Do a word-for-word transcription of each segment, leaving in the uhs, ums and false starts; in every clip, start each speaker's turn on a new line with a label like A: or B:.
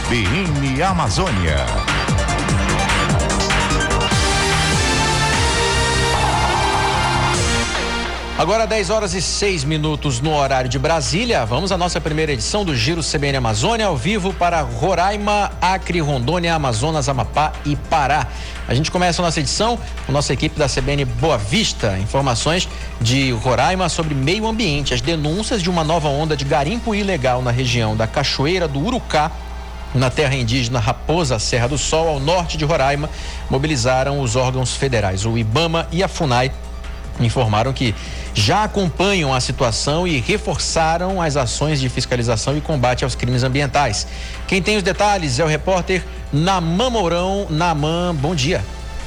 A: B N Amazônia.
B: Agora dez horas e seis minutos no horário de Brasília. Vamos à nossa primeira edição do Giro C B N Amazônia, ao vivo para Roraima, Acre, Rondônia, Amazonas, Amapá e Pará. A gente começa a nossa edição com nossa equipe da C B N Boa Vista. Informações de Roraima sobre meio ambiente. As denúncias de uma nova onda de garimpo ilegal na região da Cachoeira do Urucá, na terra indígena Raposa Serra do Sol, ao norte de Roraima, mobilizaram os órgãos federais. O IBAMA e a FUNAI informaram que já acompanham a situação e reforçaram as ações de fiscalização e combate aos crimes ambientais. Quem tem os detalhes é o repórter Naman Mourão. Naman, bom dia.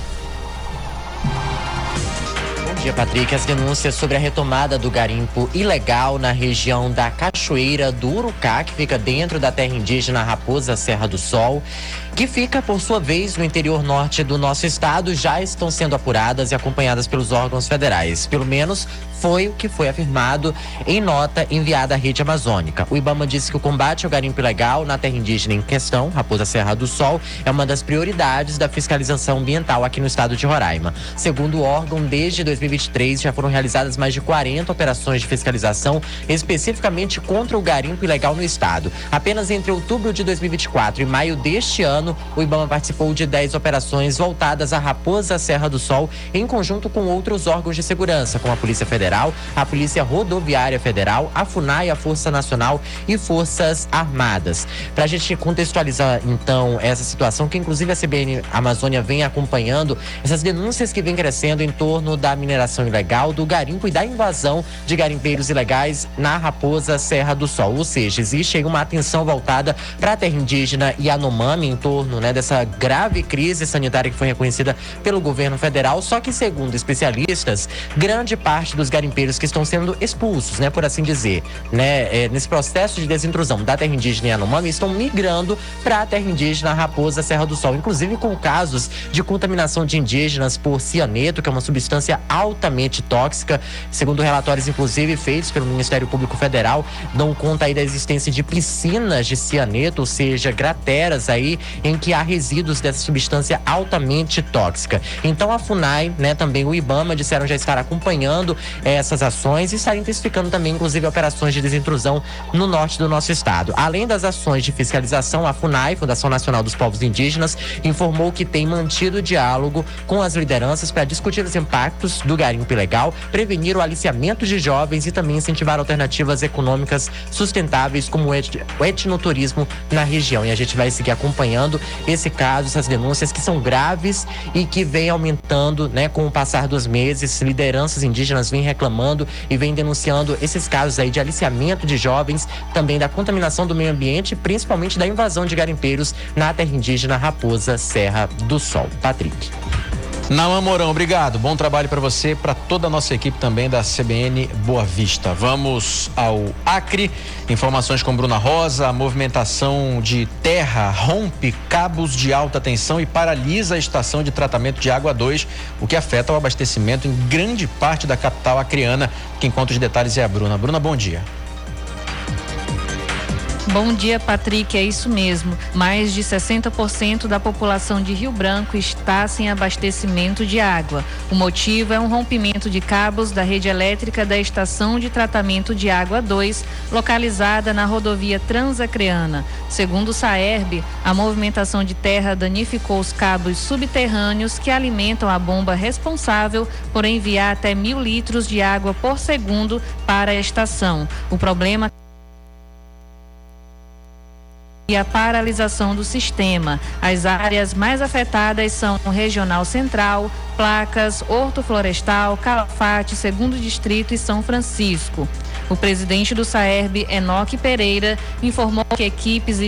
C: Bom dia, Patrick. As denúncias sobre a retomada do garimpo ilegal na região da Cachoeira do Urucá, que fica dentro da terra indígena Raposa Serra do Sol, que fica, por sua vez, no interior norte do nosso estado, já estão sendo apuradas e acompanhadas pelos órgãos federais. Pelo menos foi o que foi afirmado em nota enviada à rede amazônica. O IBAMA disse que o combate ao garimpo ilegal na terra indígena em questão, Raposa Serra do Sol, é uma das prioridades da fiscalização ambiental aqui no estado de Roraima. Segundo o órgão, desde dois mil e vinte e três já foram realizadas mais de quarenta operações de fiscalização especificamente contra o garimpo ilegal no estado. Apenas entre outubro de dois mil e vinte e quatro e maio deste ano, o IBAMA participou de dez operações voltadas à Raposa Serra do Sol, em conjunto com outros órgãos de segurança, como a Polícia Federal, a Polícia Rodoviária Federal, a FUNAI, a Força Nacional e Forças Armadas. Para a gente contextualizar, então, essa situação, que inclusive a C B N Amazônia vem acompanhando, essas denúncias que vêm crescendo em torno da mineração ilegal, do garimpo e da invasão de garimpeiros ilegais na Raposa Serra do Sol. Ou seja, existe aí uma atenção voltada para a terra indígena Yanomami em torno, né, dessa grave crise sanitária que foi reconhecida pelo governo federal. Só que, segundo especialistas, grande parte dos garimpeiros que estão sendo expulsos, né, por assim dizer, né, é, nesse processo de desintrusão da terra indígena Yanomami, estão migrando para a terra indígena Raposa Serra do Sol, inclusive com casos de contaminação de indígenas por cianeto, que é uma substância altamente tóxica. Segundo relatórios, inclusive, feitos pelo Ministério Público Federal, dão conta aí da existência de piscinas de cianeto, ou seja, crateras aí em que há resíduos dessa substância altamente tóxica. Então a FUNAI, né, também o IBAMA disseram já estar acompanhando eh, essas ações e estar intensificando também, inclusive, operações de desintrusão no norte do nosso estado. Além das ações de fiscalização, a FUNAI, Fundação Nacional dos Povos Indígenas, informou que tem mantido diálogo com as lideranças para discutir os impactos do garimpo ilegal, prevenir o aliciamento de jovens e também incentivar alternativas econômicas sustentáveis como o, et- o etnoturismo na região. E a gente vai seguir acompanhando esse caso, essas denúncias que são graves e que vem aumentando, né, com o passar dos meses. Lideranças indígenas vêm reclamando e vêm denunciando esses casos aí de aliciamento de jovens, também da contaminação do meio ambiente, principalmente da invasão de garimpeiros na terra indígena Raposa Serra do Sol. Patrick.
B: Naman Mourão, obrigado. Bom trabalho para você, para toda a nossa equipe também da C B N Boa Vista. Vamos ao Acre. Informações com Bruna Rosa. A movimentação de terra rompe cabos de alta tensão e paralisa a estação de tratamento de água dois, o que afeta o abastecimento em grande parte da capital acreana. Quem conta os detalhes é a Bruna. Bruna, bom dia.
D: Bom dia, Patrick, é isso mesmo. Mais de sessenta por cento da população de Rio Branco está sem abastecimento de água. O motivo é um rompimento de cabos da rede elétrica da estação de tratamento de água dois, localizada na rodovia Transacreana. Segundo o Saerb, a movimentação de terra danificou os cabos subterrâneos que alimentam a bomba responsável por enviar até mil litros de água por segundo para a estação. O problema e a paralisação do sistema. As áreas mais afetadas são o Regional Central, Placas, Horto Florestal, Calafate, Segundo Distrito e São Francisco. O presidente do Saerb, Enoque Pereira, informou que equipes